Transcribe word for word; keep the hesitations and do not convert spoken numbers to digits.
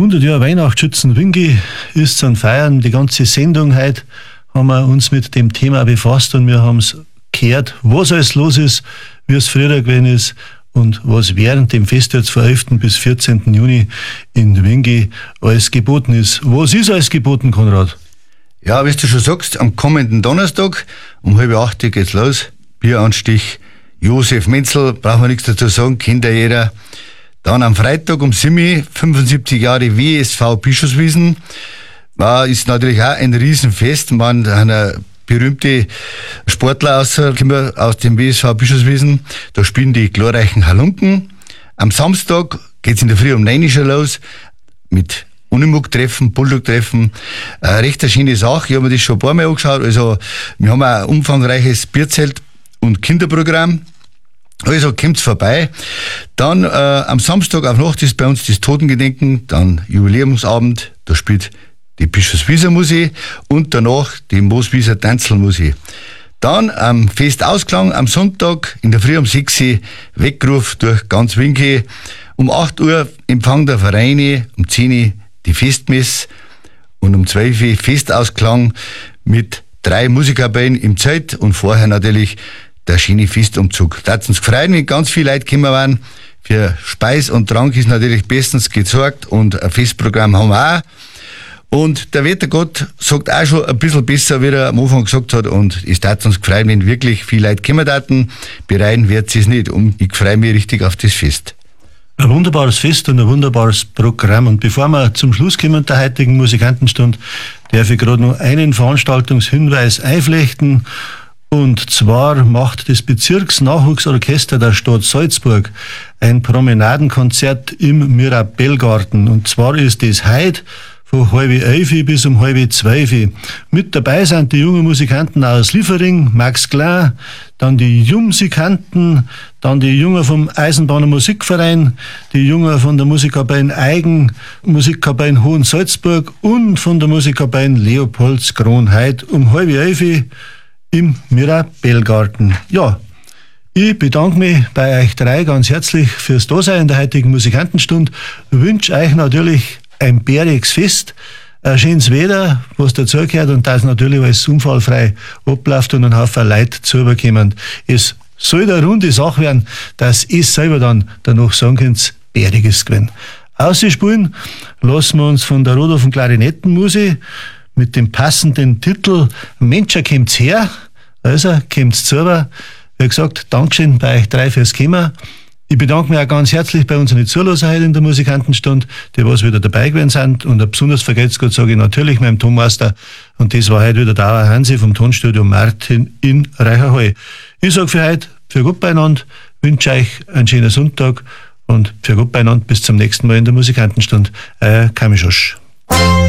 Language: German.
hundert Jahre Weihnachtsschützen Wingi ist zu feiern. Die ganze Sendung heute haben wir uns mit dem Thema befasst und wir haben es gehört, was alles los ist, wie es früher gewesen ist und was während dem Fest jetzt vom elften bis vierzehnten Juni in Wingi alles geboten ist. Was ist alles geboten, Konrad? Ja, wie du schon sagst, am kommenden Donnerstag um halb acht geht's los. Bieranstich, Josef Menzel, brauchen wir nichts dazu sagen, kennt ja jeder. Dann am Freitag um sieben, fünfundsiebzig Jahre W S V Bischofswiesen. War, ist natürlich auch ein Riesenfest. Man hat berühmte Sportler aus, aus dem W S V Bischofswiesen. Da spielen die glorreichen Halunken. Am Samstag geht's in der Früh um neun Uhr schon los mit Unimog-Treffen, Bulldog-Treffen. Eine recht eine schöne Sache. Ich habe mir das schon ein paar Mal angeschaut. Also, wir haben auch ein umfangreiches Bierzelt- und Kinderprogramm. Also kommt's vorbei. Dann äh, am Samstag auf Nacht ist bei uns das Totengedenken, dann Jubiläumsabend, da spielt die Bischofswieser Musik und danach die Mooswieser Tanzelmusik. Dann am Festausklang am Sonntag in der Früh um sechs Uhr Weckruf durch ganz Winki. Um acht Uhr Empfang der Vereine, um zehn Uhr die Festmess und um zwölf Uhr Festausklang mit drei Musikkapellen im Zelt und vorher natürlich der schöne Festumzug. Da hat uns gefreut, wenn ganz viele Leute gekommen waren. Für Speis und Trank ist natürlich bestens gesorgt und ein Festprogramm haben wir auch. Und der Wettergott sagt auch schon ein bisschen besser, wie er am Anfang gesagt hat. Und es hat uns gefreut, wenn wirklich viele Leute kommen würden. Bereiten wird sie es nicht. Und ich freue mich richtig auf das Fest. Ein wunderbares Fest und ein wunderbares Programm. Und bevor wir zum Schluss kommen der heutigen Musikantenstunde, darf ich gerade noch einen Veranstaltungshinweis einflechten. Und zwar macht das Bezirksnachwuchsorchester der Stadt Salzburg ein Promenadenkonzert im Mirabellgarten. Und zwar ist das heute von halb elf bis um halb zwölf. Mit dabei sind die jungen Musikanten aus Liefering, Max Klein, dann die Jungmusikanten, dann die Jungen vom Eisenbahner Musikverein, die Jungen von der Musikkapelle Eigen, Musikkapelle Hohen Salzburg und von der Musikkapelle Leopoldskron heute um halb elf im Mirabellgarten. Ja, ich bedanke mich bei euch drei ganz herzlich fürs Dasein in der heutigen Musik-Antenstunde. Wünsche euch natürlich ein bäriges Fest, ein schönes Wetter, was dazugehört und dass natürlich alles unfallfrei abläuft und ein Haufen Leute zuüberkommen. Es soll eine runde Sache werden, dass ihr selber dann danach sagen könnt, bäriges gewinnen. Ausspielen lassen wir uns von der Rodolphen Klarinettenmusik mit dem passenden Titel Menscher kommt's her. Also, kommt's zu. Wie gesagt, Dankeschön bei euch drei fürs Kommen. Ich bedanke mich auch ganz herzlich bei unseren Zuhörern heute in der Musikantenstunde, die was wieder dabei gewesen sind. Und ein besonders vergelt's Gott sage ich natürlich meinem Tonmeister. Und das war heute wieder Dauer Hansi vom Tonstudio Martin in Reicherhall. Ich sage für heute, für gut beieinander, wünsche euch einen schönen Sonntag und für gut beieinander bis zum nächsten Mal in der Musikantenstunde. Euer Kamischosch.